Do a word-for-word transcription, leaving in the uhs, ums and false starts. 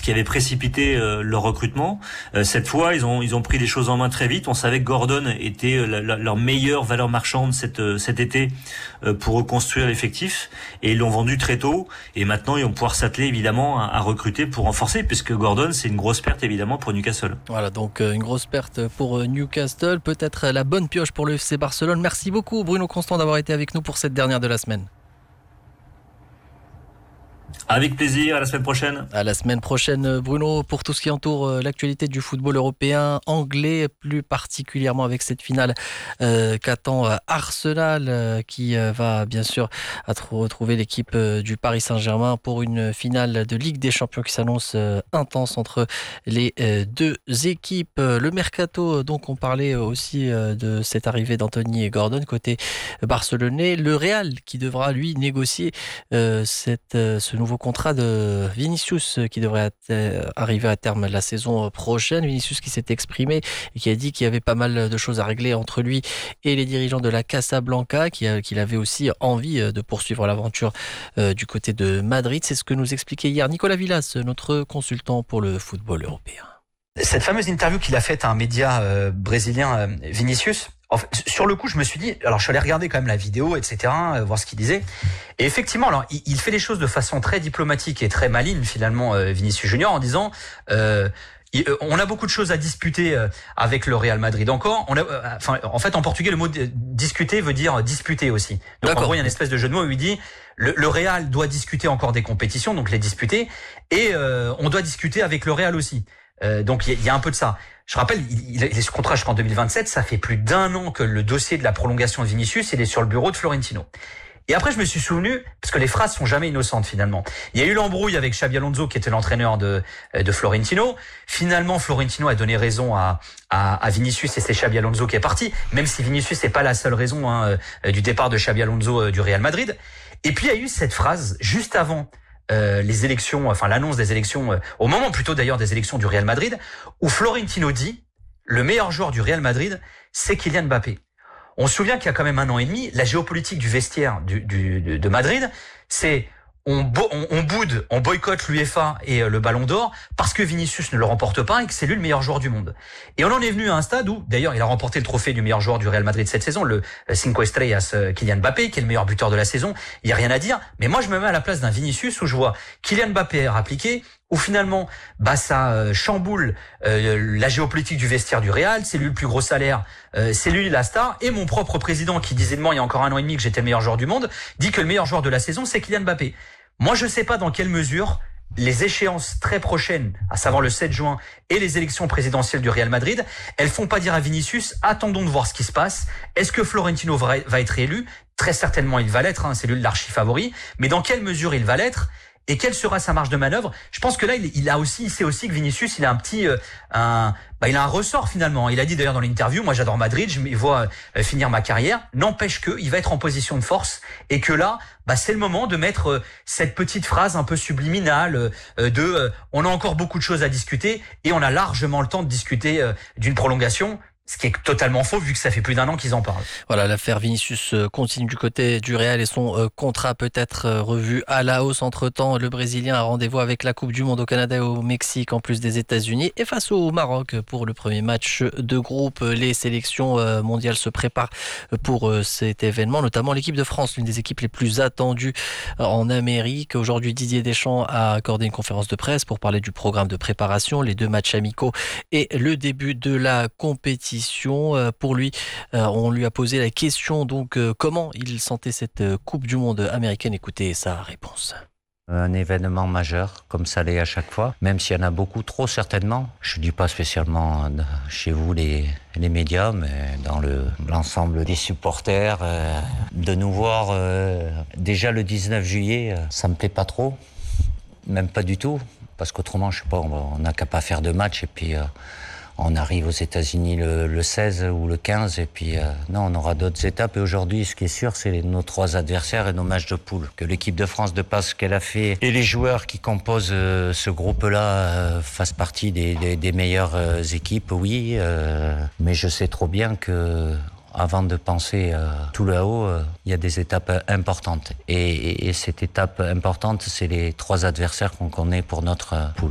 ce qui avait précipité euh, leur recrutement. Euh, cette fois, ils ont ils ont pris les choses en main très vite. On savait que Gordon était euh, la, la, leur meilleure valeur marchande cet euh, cet été euh, pour reconstruire l'effectif, et ils l'ont vendu très tôt. Et maintenant, ils vont pouvoir s'atteler évidemment à, à recruter pour renforcer, puisque Gordon, c'est une grosse perte évidemment pour Newcastle. Voilà, donc euh, une grosse perte pour euh, Newcastle, peut-être la bonne pioche pour le F C Barcelone. Merci beaucoup Bruno Constant d'avoir été avec nous pour cette dernière de la semaine. Avec plaisir, à la semaine prochaine. À la semaine prochaine Bruno, pour tout ce qui entoure l'actualité du football européen, anglais, plus particulièrement avec cette finale euh, qu'attend Arsenal euh, qui euh, va bien sûr retrouver l'équipe euh, du Paris Saint-Germain pour une finale de Ligue des Champions qui s'annonce euh, intense entre les euh, deux équipes. Le mercato, donc on parlait aussi euh, de cette arrivée d'Anthony Gordon côté barcelonais. Le Real qui devra lui négocier euh, cette, euh, ce nouveau contrat de Vinicius qui devrait arriver à terme la saison prochaine. Vinicius qui s'est exprimé et qui a dit qu'il y avait pas mal de choses à régler entre lui et les dirigeants de la Casablanca, qu'il avait aussi envie de poursuivre l'aventure du côté de Madrid. C'est ce que nous expliquait hier Nicolas Villas, notre consultant pour le football européen. Cette fameuse interview qu'il a faite à un média euh, brésilien, euh, Vinicius, en fait, sur le coup, je me suis dit, alors je suis allé regarder quand même la vidéo, et cetera, euh, voir ce qu'il disait. Et effectivement, alors il, il fait les choses de façon très diplomatique et très maligne finalement, euh, Vinicius Junior, en disant, euh, il, euh, on a beaucoup de choses à disputer euh, avec le Real Madrid encore. On a, euh, enfin, en fait, en portugais, le mot discuter veut dire disputer aussi. Donc D'accord. En gros, il y a une espèce de jeu de mots où il dit, le, le Real doit discuter encore des compétitions, donc les disputer, et euh, on doit discuter avec le Real aussi. Euh, donc il y, y a un peu de ça. Je rappelle, il, il est sous contrat jusqu'en deux mille vingt-sept. Ça fait plus d'un an que le dossier de la prolongation de Vinicius, il est sur le bureau de Florentino. Et après, je me suis souvenu, parce que les phrases sont jamais innocentes finalement. Il y a eu l'embrouille avec Xabi Alonso, qui était l'entraîneur de, de Florentino. Finalement, Florentino a donné raison à, à, à Vinicius, et c'est Xabi Alonso qui est parti. Même si Vinicius n'est pas la seule raison hein, du départ de Xabi Alonso du Real Madrid. Et puis il y a eu cette phrase juste avant. Euh, les élections, enfin l'annonce des élections, euh, au moment plutôt d'ailleurs des élections du Real Madrid, où Florentino dit le meilleur joueur du Real Madrid, c'est Kylian Mbappé. On se souvient qu'il y a quand même un an et demi, la géopolitique du vestiaire du, du, de, de Madrid, c'est on, bo- on, on boude, on boycotte l'UEFA et euh, le Ballon d'Or parce que Vinicius ne le remporte pas et que c'est lui le meilleur joueur du monde. Et on en est venu à un stade où, d'ailleurs, il a remporté le trophée du meilleur joueur du Real Madrid cette saison, le Cinco Estrellas euh, Kylian Mbappé, qui est le meilleur buteur de la saison. Il y a rien à dire. Mais moi, je me mets à la place d'un Vinicius où je vois Kylian Mbappé appliqué, où finalement, bah ça euh, chamboule euh, la géopolitique du vestiaire du Real. C'est lui le plus gros salaire, euh, c'est lui la star. Et mon propre président, qui disait de moi il y a encore un an et demi que j'étais le meilleur joueur du monde, dit que le meilleur joueur de la saison, c'est Kylian Mbappé. Moi, je sais pas dans quelle mesure les échéances très prochaines, à savoir le sept juin et les élections présidentielles du Real Madrid, elles font pas dire à Vinicius, attendons de voir ce qui se passe. Est-ce que Florentino va, va être élu? Très certainement, il va l'être, hein, c'est lui l'archi-favori. Mais dans quelle mesure il va l'être? Et quelle sera sa marge de manœuvre? Je pense que là, il, il a aussi, il sait aussi que Vinicius, il a un petit, euh, un, bah, il a un ressort finalement. Il a dit d'ailleurs dans l'interview, moi j'adore Madrid, je me vois euh, finir ma carrière. N'empêche que il va être en position de force et que là, bah c'est le moment de mettre euh, cette petite phrase un peu subliminale euh, de, euh, on a encore beaucoup de choses à discuter et on a largement le temps de discuter euh, d'une prolongation. Ce qui est totalement faux vu que ça fait plus d'un an qu'ils en parlent. Voilà, l'affaire Vinicius continue du côté du Real et son contrat peut être revu à la hausse. Entre-temps, le Brésilien a rendez-vous avec la Coupe du Monde au Canada et au Mexique en plus des États-Unis et face au Maroc pour le premier match de groupe. Les sélections mondiales se préparent pour cet événement, notamment l'équipe de France, l'une des équipes les plus attendues en Amérique. Aujourd'hui, Didier Deschamps a accordé une conférence de presse pour parler du programme de préparation, les deux matchs amicaux et le début de la compétition. Pour lui, on lui a posé la question donc comment il sentait cette Coupe du Monde américaine. Écoutez sa réponse. Un événement majeur, comme ça l'est à chaque fois, même s'il y en a beaucoup trop certainement. Je ne dis pas spécialement chez vous les, les médias, mais dans le, l'ensemble des supporters. Euh, de nous voir euh, déjà le dix-neuf juillet, ça me plaît pas trop, même pas du tout, parce qu'autrement, je sais pas, on n'a qu'à pas faire de match et puis... Euh, On arrive aux États-Unis le, le seize ou le quinze et puis euh, non, on aura d'autres étapes. Et aujourd'hui, ce qui est sûr, c'est nos trois adversaires et nos matchs de poule. Que l'équipe de France, de pas ce qu'elle a fait, et les joueurs qui composent euh, ce groupe-là euh, fassent partie des, des, des meilleures euh, équipes, oui. Euh, mais je sais trop bien que avant de penser euh, tout là-haut, il euh, y a des étapes importantes. Et, et, et cette étape importante, c'est les trois adversaires qu'on connaît pour notre euh, poule.